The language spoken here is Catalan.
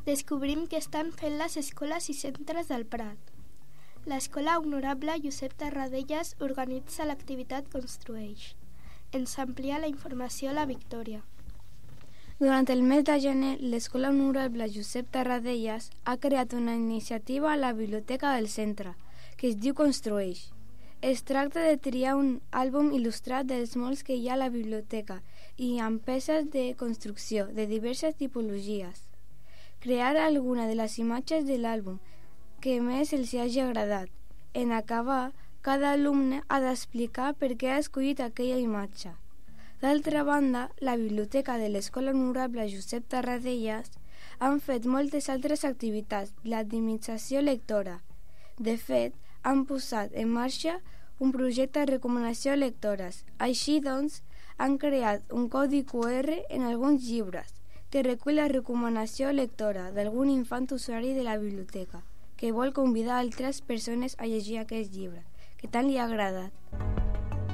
Descobrim què estan fent les escoles i centres del Prat. L'Escola Honorable Josep Tarradellas organitza l'activitat Construeix. Ens amplia la informació a la Victòria. Durant el mes de gener, l'Escola Honorable Josep Tarradellas ha creat una iniciativa a la biblioteca del centre, que es diu Construeix. Es tracta de triar un àlbum il·lustrat dels molts que hi ha a la biblioteca i amb peces de construcció de diverses tipologies. Crear alguna de les imatges de l'àlbum que més els hagi agradat. En acabar, cada alumne ha d'explicar per què ha escollit aquella imatge. D'altra banda, la biblioteca de l'Escola Honorable Josep Tarradellas han fet moltes altres activitats de la dinamització lectora. De fet, han posat en marxa un projecte de recomanació a lectores. Així doncs, han creat un codi QR en alguns llibres que recull la recomanació lectora d'algun infant usuari de la biblioteca que vol convidar altres persones a llegir aquest llibre, que tant li ha agradat.